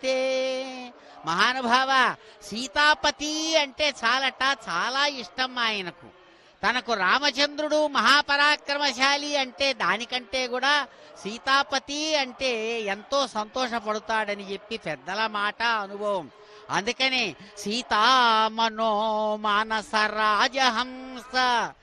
నమస్తే. మహానుభావ, సీతాపతి అంటే చాలా ఇష్టం ఆయనకు. తనకు రామచంద్రుడు మహాపరాక్రమశాలి అంటే దానికంటే కూడా సీతాపతి అంటే ఎంతో సంతోషపడతాడని చెప్పి పెద్దల మాట, అనుభవం. అందుకనే సీతామనో మానస రాజహంస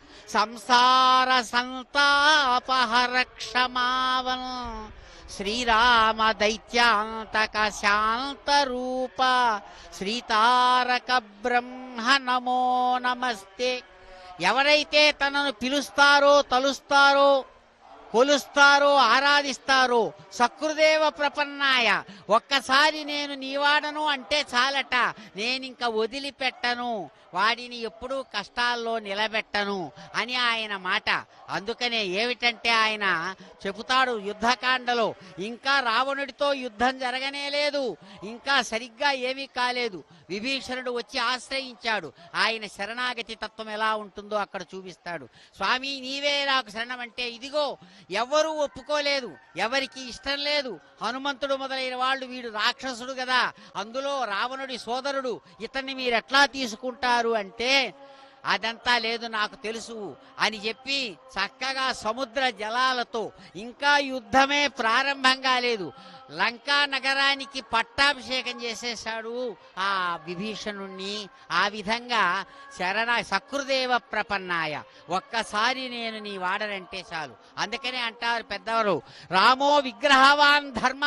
సంసార సంతాపహర క్షమావన్ శ్రీరామ దైత్యాంతక శాంత రూప శ్రీతారక బ్రహ్మ నమో నమస్తే. ఎవరైతే తనను పిలుస్తారో, తలుస్తారో, కొలుస్తారో, ఆరాధిస్తారో, సకృదేవ ప్రపన్నాయ, ఒక్కసారి నేను నీవాడను అంటే చాలట, నేనింక వదిలిపెట్టను, వాడిని ఎప్పుడూ కష్టాల్లో నిలబెట్టను అని ఆయన మాట. అందుకనే ఏమిటంటే ఆయన చెబుతాడు యుద్ధకాండలో, ఇంకా రావణుడితో యుద్ధం జరగనే లేదు, ఇంకా సరిగ్గా ఏమీ కాలేదు, విభీషణుడు వచ్చి ఆశ్రయించాడు, ఆయన శరణాగతి తత్వం ఎలా ఉంటుందో అక్కడ చూపిస్తాడు. స్వామి నీవే నాకు శరణం అంటే ఇదిగో ఎవ్వరూ ఒప్పుకోలేదు, ఎవరికి ఇష్టం లేదు. హనుమంతుడు మొదలైన వాళ్ళు, వీడు రాక్షసుడు కదా, అందులో రావణుడి సోదరుడు, ఇతన్ని మీరెట్లా తీసుకుంటారు అంటే, అదంతా లేదు నాకు తెలుసు అని చెప్పి చక్కగా సముద్ర జలాలతో, ఇంకా యుద్ధమే ప్రారంభంగా లేదు, లంకా నగరానికి పట్టాభిషేకం చేసేశాడు ఆ విభీషణుణ్ణి. ఆ విధంగా సకృదేవ ప్రపన్నాయ, ఒక్కసారి నేను నీ వాడనంటే చాలు. అందుకనే అంటారు పెద్దవారు, రామో విగ్రహవాన్ ధర్మ,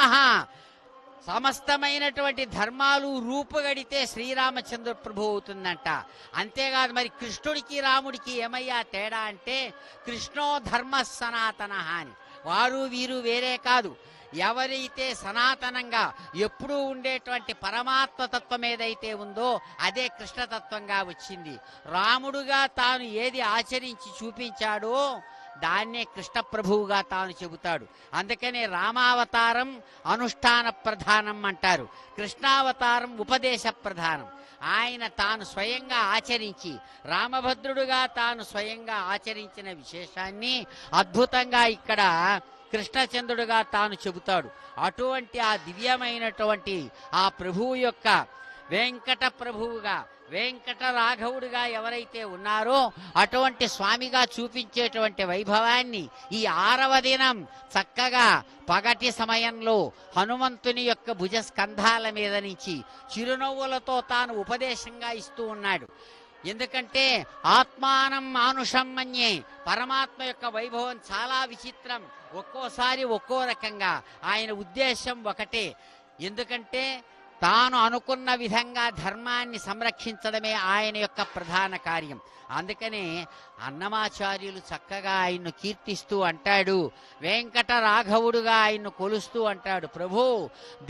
సమస్తమైనటువంటి ధర్మాలు రూపుగడితే శ్రీరామచంద్ర ప్రభు అవుతుందంట. అంతేకాదు మరి కృష్ణుడికి రాముడికి ఏమయ్యా తేడా అంటే, కృష్ణో ధర్మ సనాతన అని, వారు వీరు వేరే కాదు. ఎవరైతే సనాతనంగా ఎప్పుడూ ఉండేటువంటి పరమాత్మతత్వం ఏదైతే ఉందో అదే కృష్ణతత్వంగా వచ్చింది. రాముడుగా తాను ఏది ఆచరించి చూపించాడో దాన్నే కృష్ణ ప్రభువుగా తాను చెబుతాడు. అందుకనే రామావతారం అనుష్ఠాన ప్రధానం అంటారు, కృష్ణావతారం ఉపదేశ ప్రధానం. ఆయన తాను స్వయంగా ఆచరించి, రామభద్రుడుగా తాను స్వయంగా ఆచరించిన విశేషాన్ని అద్భుతంగా ఇక్కడ కృష్ణచంద్రుడుగా తాను చెబుతాడు. అటువంటి ఆ దివ్యమైనటువంటి ఆ ప్రభువు యొక్క వెంకట ప్రభువుగా, వెంకట రాఘవుడిగా ఎవరైతే ఉన్నారో అటువంటి స్వామిగా చూపించేటువంటి వైభవాన్ని ఈ 6వ దినం చక్కగా పగటి సమయంలో హనుమంతుని యొక్క భుజస్కంధాల మీద నుంచి చిరునవ్వులతో తాను ఉపదేశంగా ఇస్తూ ఉన్నాడు. ఎందుకంటే ఆత్మానం మానుషం మన్యే, పరమాత్మ యొక్క వైభవం చాలా విచిత్రం, ఒక్కోసారి ఒక్కో రకంగా. ఆయన ఉద్దేశం ఒకటే, ఎందుకంటే తాను అనుకున్న విధంగా ధర్మాన్ని సంరక్షించడమే ఆయన యొక్క ప్రధాన కార్యం. అందుకనే అన్నమాచార్యులు చక్కగా ఆయన్ను కీర్తిస్తూ అంటాడు, వెంకట రాఘవుడుగా ఆయన్ను కొలుస్తూ అంటాడు, ప్రభు